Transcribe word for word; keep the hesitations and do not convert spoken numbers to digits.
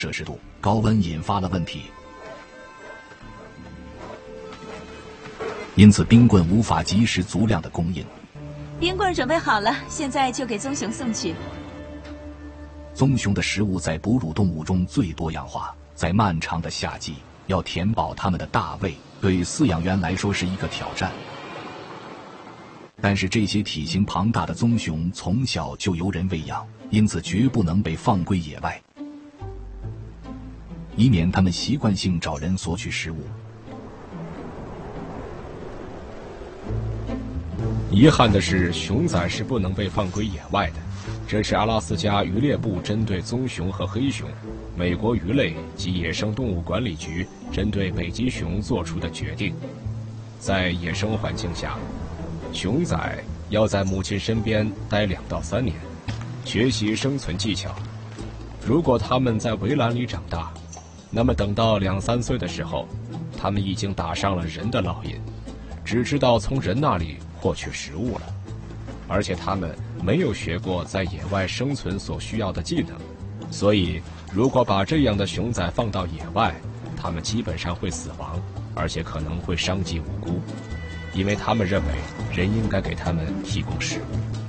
摄氏度，高温引发了问题，因此冰棍无法及时足量的供应。 冰棍准备好了，现在就给棕熊送去。 棕熊的食物在哺乳动物中最多样化，在漫长的夏季，要填饱它们的大胃，对饲养员来说是一个挑战。但是这些体型庞大的棕熊从小就由人喂养，因此绝不能被放归野外，以免它们习惯性找人索取食物。 遗憾的是，熊仔是不能被放归野外的。这是阿拉斯加渔猎部针对棕熊和黑熊，美国鱼类及野生动物管理局针对北极熊做出的决定。在野生环境下，熊仔要在母亲身边待两到三年，学习生存技巧。如果它们在围栏里长大，那么等到两三岁的时候，它们已经打上了人的烙印，只知道从人那里获取食物了，而且它们没有学过在野外生存所需要的技能，所以如果把这样的熊仔放到野外，它们基本上会死亡，而且可能会伤及无辜，因为他们认为人应该给他们提供食物。